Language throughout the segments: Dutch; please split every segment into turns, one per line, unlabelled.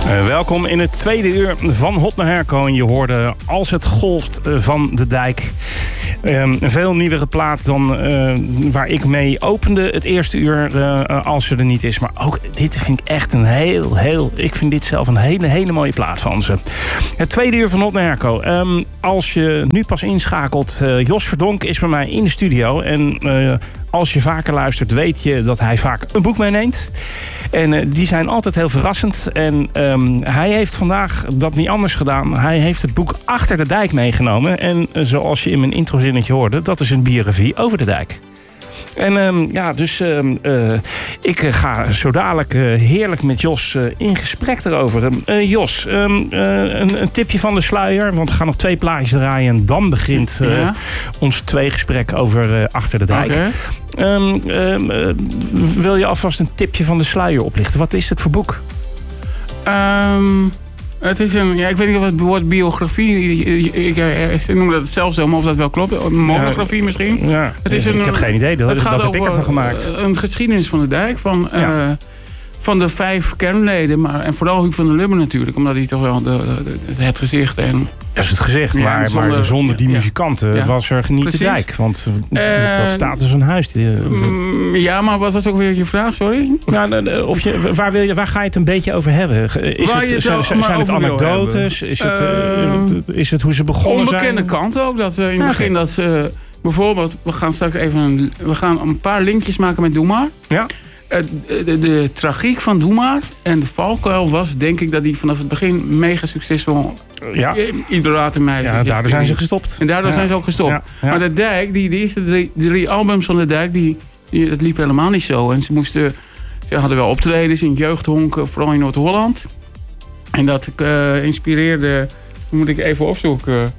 Welkom in het tweede uur van Hot naar Herco. En je hoorde Als het golft van de dijk. Een veel nieuwere plaat dan waar ik mee opende het eerste uur als ze er niet is. Maar ook dit vind ik echt ik vind dit zelf een hele mooie plaat van ze. Het tweede uur van Hot naar Herco. Als je nu pas inschakelt, Jos Verdonk is bij mij in de studio. En als je vaker luistert, weet je dat hij vaak een boek meeneemt. En die zijn altijd heel verrassend. En hij heeft vandaag dat niet anders gedaan. Hij heeft het boek Achter de Dijk meegenomen. En zoals je in mijn introzinnetje hoorde, dat is een biografie over de dijk. En ik ga zo dadelijk heerlijk met Jos in gesprek erover. Jos, een tipje van de sluier. Want we gaan nog 2 plaatjes draaien. En dan begint ons tweegesprek over Achter de Dijk. Okay. Wil je alvast een tipje van de sluier oplichten? Wat is het voor boek?
Het is ik weet niet of het woord biografie, ik noem dat zelf zo, maar of dat wel klopt. Monografie misschien.
Ja, ik heb geen idee, dat heb ik ervan gemaakt.
Een geschiedenis van de dijk, van de 5 kernleden, en vooral Huub van der Lubbe natuurlijk, omdat hij toch wel het gezicht en...
Dat is het gezicht, maar zonder die muzikanten was er niet de dijk. Want dat staat dus een huis.
Ja, maar wat was ook weer je vraag, sorry?
Waar ga je het een beetje over hebben? Zijn het anekdotes? Is het hoe ze begonnen zijn?
Onbekende kant ook. Dat in het begin dat ze... Bijvoorbeeld, we gaan straks even een paar linkjes maken met Doe Maar. Ja. De tragiek van Doe Maar en de valkuil was, denk ik, dat die vanaf het begin mega succesvol idolaten meisjes.
Ja, daardoor zijn ze gestopt.
En daardoor zijn ze ook gestopt. Ja. Maar de dijk, die eerste 3 albums van de dijk, dat liep helemaal niet zo. En ze hadden wel optredens in jeugdhonken, vooral in Noord-Holland. En dat inspireerde, moet ik even opzoeken,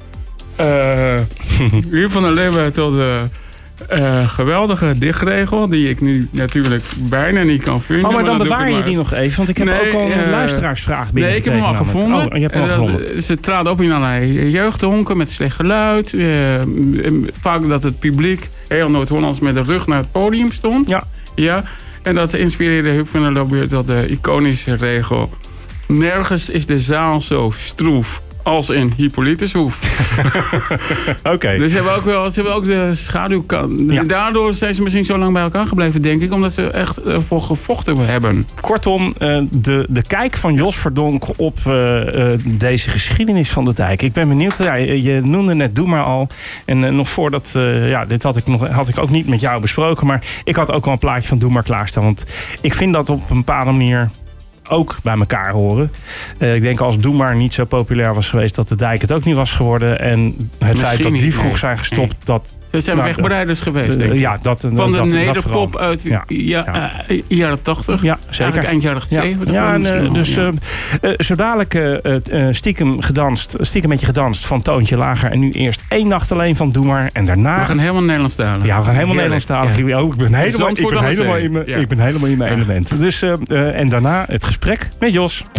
Huub van der Lubbe tot geweldige dichtregel, die ik nu natuurlijk bijna niet kan vinden.
Maar dan bewaar je die nog even, want ik heb ook al een luisteraarsvraag binnen.
Nee, ik heb hem al gevonden.
Je hebt hem al gevonden.
Ze traden op in allerlei jeugdhonken met slecht geluid. Vaak dat het publiek heel Noord-Hollands met de rug naar het podium stond. Ja. En dat inspireerde Huub van der Lubbe tot de iconische regel: nergens is de zaal zo stroef als in Hippolytushoef.
Oké.
Dus ze hebben ook de schaduwkant. Ja. Daardoor zijn ze misschien zo lang bij elkaar gebleven, denk ik. Omdat ze echt voor gevochten hebben.
Kortom, de kijk van Jos Verdonk op deze geschiedenis van de dijk. Ik ben benieuwd. Je noemde net Doe Maar al. En nog voordat... dit had ik ook niet met jou besproken. Maar ik had ook wel een plaatje van Doe Maar klaarstaan. Want ik vind dat op een bepaalde manier ook bij elkaar horen. Ik denk als Doe Maar niet zo populair was geweest, dat de dijk het ook niet was geworden. En het feit dat die vroeg zijn gestopt, dat...
Ze zijn wegbereiders geweest, denk ik. Van de nederpop uit jaren 80. Ja, zeker. Eind jaren 70.
Ja, dus zo dadelijk stiekem met je gedanst van Toontje Lager. En nu eerst 1 nacht alleen van Doe Maar. En daarna...
We gaan helemaal Nederlandstalig.
Ja, we gaan helemaal Nederlandstalig. Ja. Ik ben helemaal in mijn element. Dus, en daarna het gesprek met Jos.